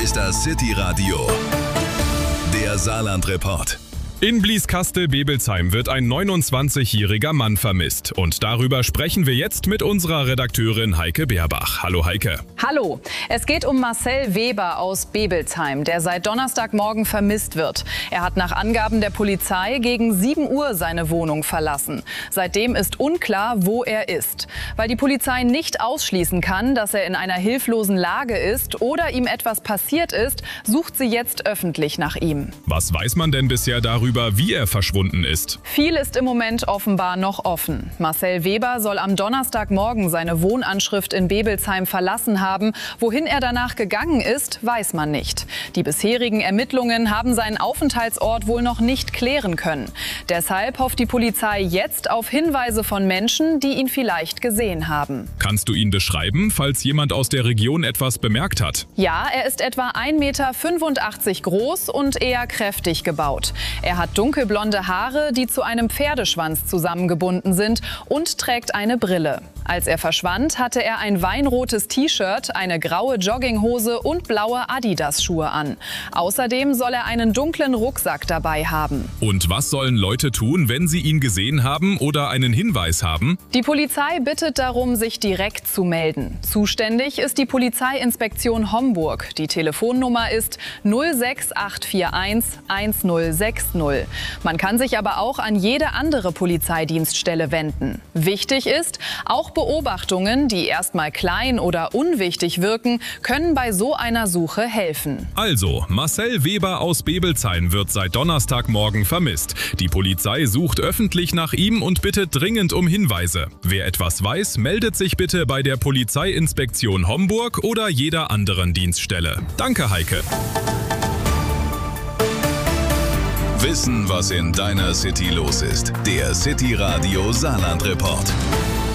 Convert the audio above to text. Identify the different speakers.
Speaker 1: ist das City Radio, der Saarland-Report.
Speaker 2: In Blieskastel-Bebelsheim wird ein 29-jähriger Mann vermisst. Und darüber sprechen wir jetzt mit unserer Redakteurin Heike Beerbach. Hallo Heike.
Speaker 3: Hallo. Es geht um Marcel Weber aus Bebelsheim, der seit Donnerstagmorgen vermisst wird. Er hat nach Angaben der Polizei gegen 7 Uhr seine Wohnung verlassen. Seitdem ist unklar, wo er ist. Weil die Polizei nicht ausschließen kann, dass er in einer hilflosen Lage ist oder ihm etwas passiert ist, sucht sie jetzt öffentlich nach ihm.
Speaker 2: Was weiß man denn bisher darüber, wie er verschwunden ist?
Speaker 3: Viel ist im Moment offenbar noch offen. Marcel Weber soll am Donnerstagmorgen seine Wohnanschrift in Bebelsheim verlassen haben. Wohin er danach gegangen ist, weiß man nicht. Die bisherigen Ermittlungen haben seinen Aufenthaltsort wohl noch nicht klären können. Deshalb hofft die Polizei jetzt auf Hinweise von Menschen, die ihn vielleicht gesehen haben.
Speaker 2: Kannst du ihn beschreiben, falls jemand aus der Region etwas bemerkt hat?
Speaker 3: Ja, er ist etwa 1,85 Meter groß und eher kräftig gebaut. Er hat dunkelblonde Haare, die zu einem Pferdeschwanz zusammengebunden sind, und trägt eine Brille. Als er verschwand, hatte er ein weinrotes T-Shirt, eine graue Jogginghose und blaue Adidas-Schuhe an. Außerdem soll er einen dunklen Rucksack dabei haben.
Speaker 2: Und was sollen Leute tun, wenn sie ihn gesehen haben oder einen Hinweis haben?
Speaker 3: Die Polizei bittet darum, sich direkt zu melden. Zuständig ist die Polizeiinspektion Homburg. Die Telefonnummer ist 06841 1060. Man kann sich aber auch an jede andere Polizeidienststelle wenden. Wichtig ist, auch Beobachtungen, die erstmal klein oder unwichtig wirken, können bei so einer Suche helfen.
Speaker 2: Also, Marcel Weber aus Bebelsheim wird seit Donnerstagmorgen vermisst. Die Polizei sucht öffentlich nach ihm und bittet dringend um Hinweise. Wer etwas weiß, meldet sich bitte bei der Polizeiinspektion Homburg oder jeder anderen Dienststelle. Danke, Heike.
Speaker 1: Wissen, was in deiner City los ist. Der City Radio Saarland-Report.